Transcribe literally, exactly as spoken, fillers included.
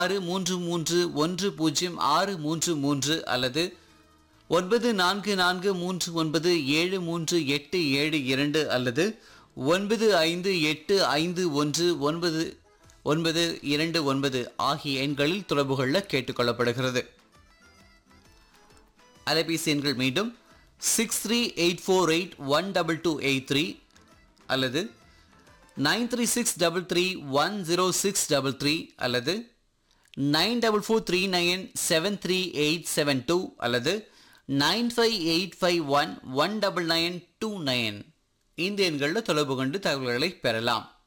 ஆறு மூன்று மூன்று ஒன்று பூஜ்ஜியம் ஆறு மூன்று மூன்று அல்லது ஒன்பது நான்கு நான்கு மூன்று ஒன்பது ஏழு மூன்று எட்டு ஏழு இரண்டு அல்லது ஒன்பது ஐந்து எட்டு ஐந்து ஒன்று ஒன்பது ஒன்பது இரண்டு ஒன்பது ஆகிய எண்களில் தொடர்பு கொள்ள கேட்டுக்கொள்ளப்படுகிறது. அலைபேசி எண்கள் மீண்டும் six three eight four eight one double two eight three அல்லது nine three six double three one zero six double three அல்லது nine double four three nine seven three eight seven two அல்லது nine five eight five one one double nine two nine இந்த எண்களில் தொடர்பு கொண்டு தகவல்களை பெறலாம்.